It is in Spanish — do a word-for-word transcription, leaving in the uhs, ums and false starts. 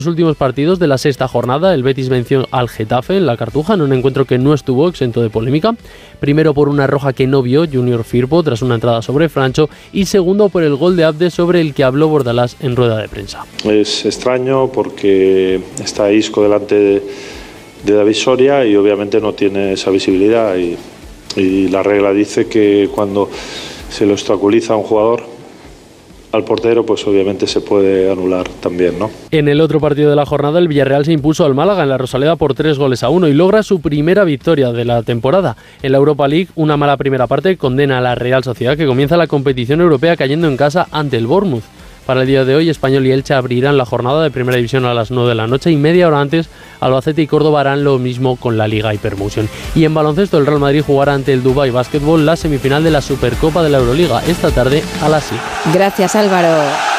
Los últimos partidos de la sexta jornada, el Betis venció al Getafe en la Cartuja en un encuentro que no estuvo exento de polémica. Primero por una roja que no vio Junior Firpo tras una entrada sobre Francho y segundo por el gol de Abde sobre el que habló Bordalás en rueda de prensa. Es extraño porque está Isco delante de, de David Soria y obviamente no tiene esa visibilidad y, y la regla dice que cuando se lo obstaculiza a un jugador al portero, pues obviamente se puede anular también, ¿no? En el otro partido de la jornada, el Villarreal se impuso al Málaga en la Rosaleda por tres goles a uno y logra su primera victoria de la temporada. En la Europa League, una mala primera parte condena a la Real Sociedad, que comienza la competición europea cayendo en casa ante el Bournemouth. Para el día de hoy, Español y Elche abrirán la jornada de Primera División a las nueve de la noche y media hora antes, Albacete y Córdoba harán lo mismo con la Liga Hypermotion. Y en baloncesto, el Real Madrid jugará ante el Dubai Basketball la semifinal de la Supercopa de la Euroliga esta tarde a las siete. Gracias, Álvaro.